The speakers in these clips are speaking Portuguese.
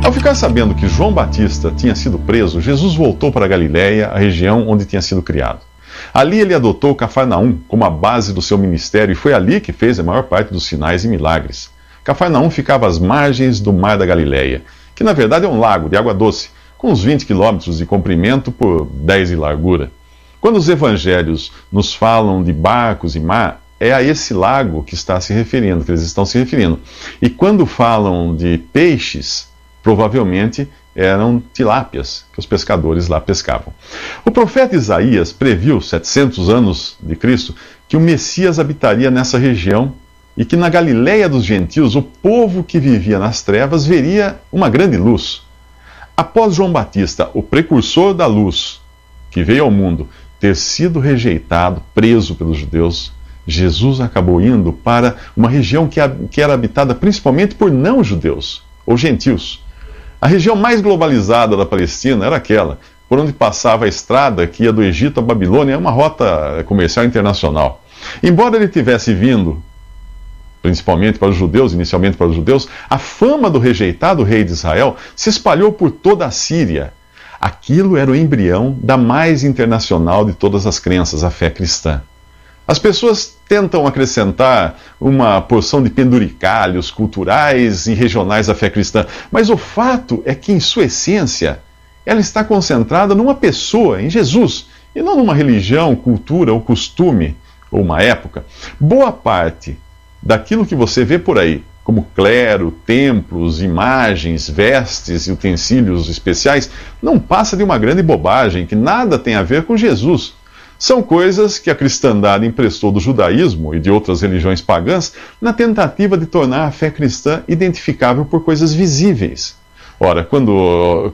Ao ficar sabendo que João Batista tinha sido preso, Jesus voltou para a Galiléia, a região onde tinha sido criado. Ali ele adotou Cafarnaum como a base do seu ministério e foi ali que fez a maior parte dos sinais e milagres. Cafarnaum ficava às margens do mar da Galiléia, que na verdade é um lago de água doce, com uns 20 quilômetros de comprimento por 10 de largura. Quando os evangelhos nos falam de barcos e mar, é a esse lago que eles estão se referindo. E quando falam de peixes, provavelmente eram tilápias que os pescadores lá pescavam. O profeta Isaías previu, 700 anos de Cristo, que o Messias habitaria nessa região e que na Galiléia dos gentios o povo que vivia nas trevas veria uma grande luz. Após João Batista, o precursor da luz que veio ao mundo, ter sido rejeitado, preso pelos judeus, Jesus acabou indo para uma região que era habitada principalmente por não-judeus, ou gentios. A região mais globalizada da Palestina era aquela, por onde passava a estrada que ia do Egito à Babilônia, uma rota comercial internacional. Embora ele tivesse vindo, principalmente para os judeus, inicialmente para os judeus, a fama do rejeitado rei de Israel se espalhou por toda a Síria. Aquilo era o embrião da mais internacional de todas as crenças, a fé cristã. As pessoas tentam acrescentar uma porção de penduricalhos culturais e regionais à fé cristã, mas o fato é que, em sua essência, ela está concentrada numa pessoa, em Jesus, e não numa religião, cultura ou costume, ou uma época. Boa parte daquilo que você vê por aí, como clero, templos, imagens, vestes e utensílios especiais, não passa de uma grande bobagem que nada tem a ver com Jesus. São coisas que a cristandade emprestou do judaísmo e de outras religiões pagãs na tentativa de tornar a fé cristã identificável por coisas visíveis. Ora, quando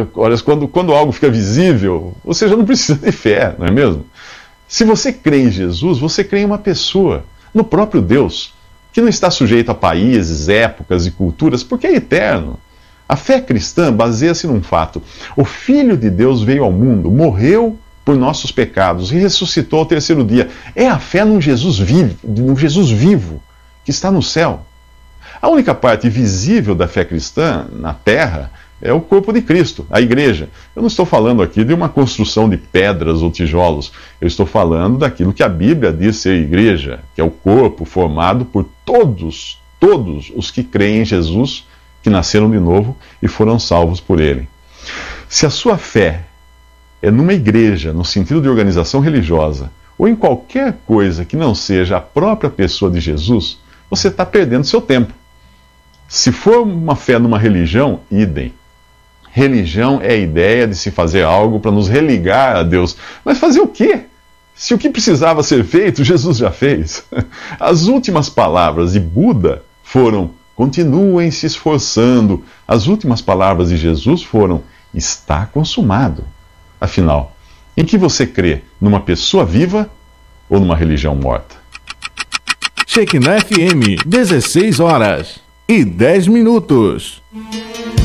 algo fica visível, você já não precisa de fé, não é mesmo? Se você crê em Jesus, você crê em uma pessoa, no próprio Deus, que não está sujeito a países, épocas e culturas, porque é eterno. A fé cristã baseia-se num fato: o Filho de Deus veio ao mundo, morreu por nossos pecados e ressuscitou ao terceiro dia. É a fé num Jesus vivo, que está no céu. A única parte visível da fé cristã na terra é o corpo de Cristo, a igreja. Eu não estou falando aqui de uma construção de pedras ou tijolos. Eu estou falando daquilo que a Bíblia diz ser igreja, que é o corpo formado por todos os que creem em Jesus, que nasceram de novo e foram salvos por Ele. Se a sua fé é numa igreja, no sentido de organização religiosa, ou em qualquer coisa que não seja a própria pessoa de Jesus, você está perdendo seu tempo. Se for uma fé numa religião, idem. Religião é a ideia de se fazer algo para nos religar a Deus. Mas fazer o quê? Se o que precisava ser feito, Jesus já fez. As últimas palavras de Buda foram: continuem se esforçando. As últimas palavras de Jesus foram: está consumado. Afinal, em que você crê? Numa pessoa viva ou numa religião morta? Shekinah FM, 16 horas e 10 minutos.